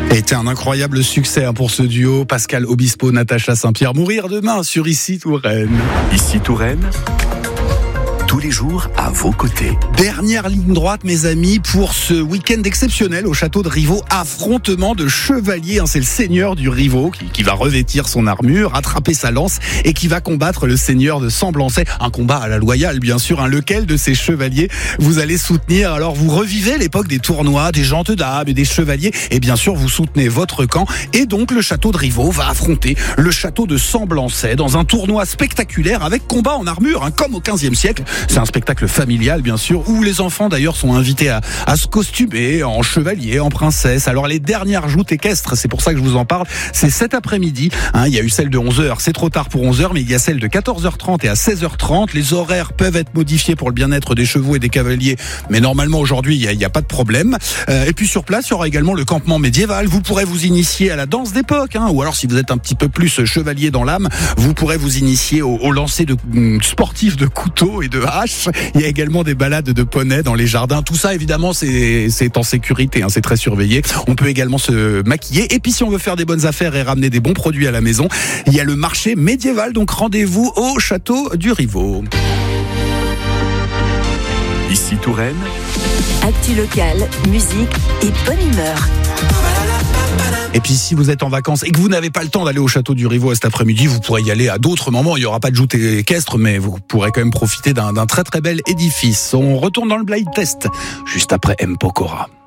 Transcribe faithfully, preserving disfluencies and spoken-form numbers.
Était un incroyable succès pour ce duo, Pascal Obispo, Natacha Saint-Pierre. Mourir demain sur Ici Touraine. Ici Touraine, tous les jours à vos côtés. Dernière ligne droite, mes amis, pour ce week-end exceptionnel au château de Rivaux. Affrontement de chevaliers. C'est le seigneur du Rivaux qui, qui va revêtir son armure, attraper sa lance et qui va combattre le seigneur de Semblançay. Un combat à la loyale, bien sûr. Hein. Lequel de ces chevaliers vous allez soutenir? Alors, vous revivez l'époque des tournois, des gentes dames et des chevaliers. Et bien sûr, vous soutenez votre camp. Et donc, le château de Rivaux va affronter le château de Semblançay dans un tournoi spectaculaire avec combat en armure, hein, comme au quinzième siècle. C'est un spectacle familial, bien sûr, où les enfants, d'ailleurs, sont invités à, à se costumer en chevalier, en princesse. Alors, les dernières joutes équestres, c'est pour ça que je vous en parle, c'est cet après-midi. Hein, il y a eu celle de onze heures, c'est trop tard pour onze heures, mais il y a celle de quatorze heures trente et à seize heures trente. Les horaires peuvent être modifiés pour le bien-être des chevaux et des cavaliers, mais normalement, aujourd'hui, il n'y a, a pas de problème. Euh, et puis, sur place, il y aura également le campement médiéval. Vous pourrez vous initier à la danse d'époque, hein, ou alors, si vous êtes un petit peu plus chevalier dans l'âme, vous pourrez vous initier au, au lancer de mm, sportifs de couteaux et de haches. Il y a également des balades de poneys dans les jardins. Tout ça, évidemment, c'est, c'est en sécurité, hein, c'est très surveillé. On peut également se maquiller. Et puis, si on veut faire des bonnes affaires et ramener des bons produits à la maison, il y a le marché médiéval. Donc, rendez-vous au château du Rivaux. Ici Touraine, actu locale, musique et bonne humeur. Et puis si vous êtes en vacances et que vous n'avez pas le temps d'aller au château du Rivaux cet après-midi, vous pourrez y aller à d'autres moments. Il n'y aura pas de joute équestre, mais vous pourrez quand même profiter d'un, d'un très très bel édifice. On retourne dans le blind test juste après M. Pokora.